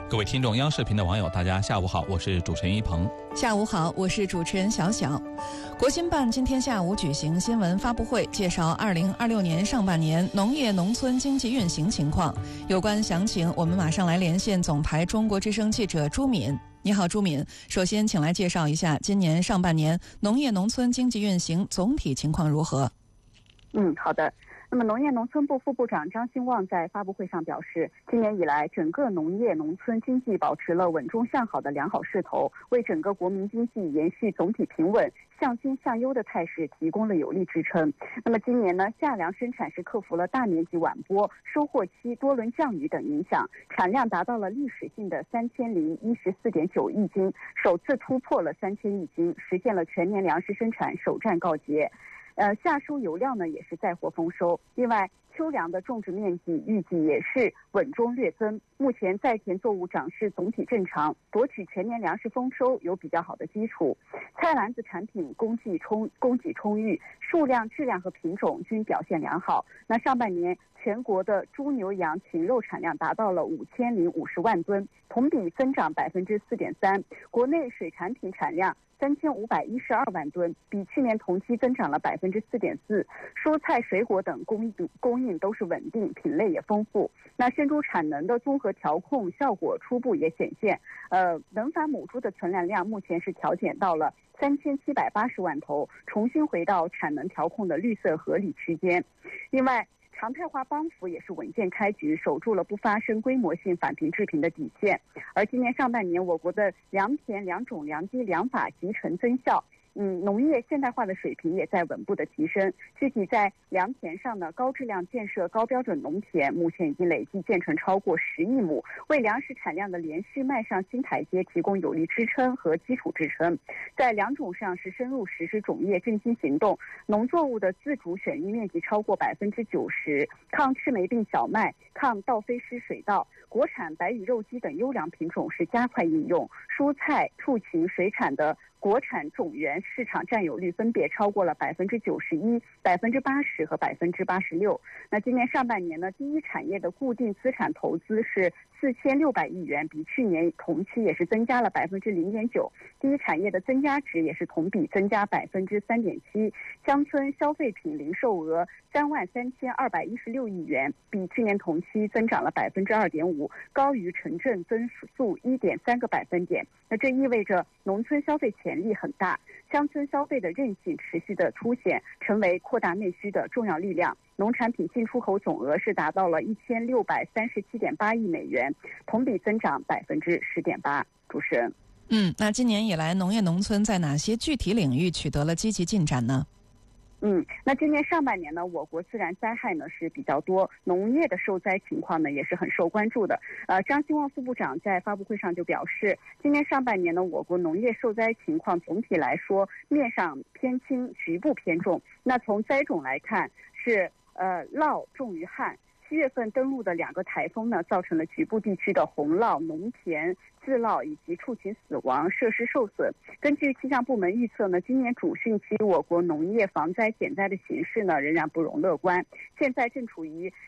各位听众，央视频的网友，大家下午好，我是主持人一鹏。 下午好，我是主持人小小。国新办今天下午举行新闻发布会，介绍2026年上半年农业农村经济运行情况。有关详情，我们马上来连线总台中国之声记者朱敏。你好，朱敏。首先，请来介绍一下今年上半年农业农村经济运行总体情况如何？ 好的。那么，农业农村部副部长张兴旺在发布会上表示，今年以来，整个农业农村经济保持了稳中向好的良好势头，为整个国民经济延续总体平稳、向新向优的态势提供了有力支撑。那么，今年呢，夏粮生产是克服了大面积晚播、收获期多轮降雨等影响，产量达到了历史性的3014.9亿斤，首次突破了3000亿斤，实现了全年粮食生产首战告捷。夏收油料呢也是再获丰收。另外，秋粮的种植面积预计也是稳中略增。目前在田作物长势总体正常，夺取全年粮食丰收有比较好的基础。菜篮子产品供给充裕，数量、质量和品种均表现良好。那上半年全国的猪牛羊禽肉产量达到了5050万吨，同比增长4.3%。国内水产品产量3512万吨，比去年同期增长了4.4%。蔬菜、水果等供应都是稳定，品类也丰富。那生猪产能的综合调控效果初步也显现。能繁母猪的存栏量目前是调减到了3780万头，重新回到产能调控的绿色合理区间。另外，常态化帮扶也是稳健开局，守住了不发生规模性返贫致贫的底线。而今年上半年，我国的良田、良种、良机、良法集成增效。农业现代化的水平也在稳步的提升。具体在良田上呢，高质量建设高标准农田目前已经累计建成超过10亿亩，为粮食产量的连续迈上新台阶提供有力支撑和基础支撑。在良种上是深入实施种业振兴行动，农作物的自主选育面积超过90%，抗赤霉病小麦、抗稻飞失水稻、国产白羽肉鸡等优良品种是加快应用。蔬菜、畜禽、水产的国产种源市场占有率分别超过了91%、80%和86%。那今年上半年呢，第一产业的固定资产投资是4600亿元，比去年同期也是增加了0.9%。第一产业的增加值也是同比增加3.7%。乡村消费品零售额33216亿元，比去年同期增长了2.5%，高于城镇增速1.3个百分点。那这意味着农村消费潜力很大，乡村消费的韧性持续的凸显，成为扩大内需的重要力量。农产品进出口总额是达到了1637.8亿美元，同比增长10.8%。主持人， 那今年以来，农业农村在哪些具体领域取得了积极进展呢？ 那今年上半年呢，我国自然灾害呢是比较多，农业的受灾情况呢也是很受关注的。张兴旺副部长在发布会上就表示，今年上半年呢，我国农业受灾情况总体来说面上偏轻，局部偏重。那从灾种来看，是涝重于旱。7月份登陆的2个台风呢，造成了局部地区的洪涝、农田自涝以及畜禽死亡、设施受损。根据气象部门预测呢，今年主汛期我国农业防灾减灾的形势呢仍然不容乐观。现在正处于